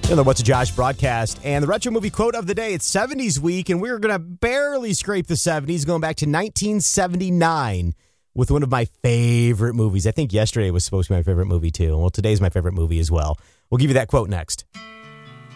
The What's a Josh broadcast and the retro movie quote of the day. It's 70s week, and we're going to barely scrape the 70s, going back to 1979 with one of my favorite movies. I think yesterday was supposed to be my favorite movie, too. Well, today's my favorite movie as well. We'll give you that quote next.